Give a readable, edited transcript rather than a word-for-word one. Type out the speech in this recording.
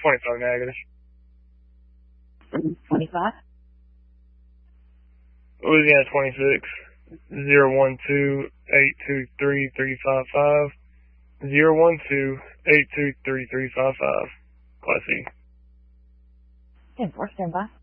25 negative. 25? Louisiana 26, 012-823-355, 012-823-355, Class E. 10-4, stand by.